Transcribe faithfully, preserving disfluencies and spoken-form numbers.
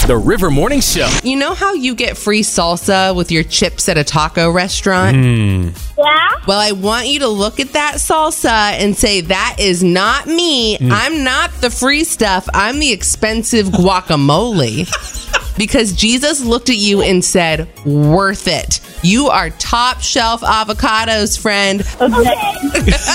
The River Morning Show. You know how you get free salsa with your chips at a taco restaurant? Mm. Yeah? Well, I want you to look at that salsa and say, that is not me. Mm. I'm not the free stuff. I'm the expensive guacamole. Because Jesus looked at you and said, worth it. You are top shelf avocados, friend. Okay.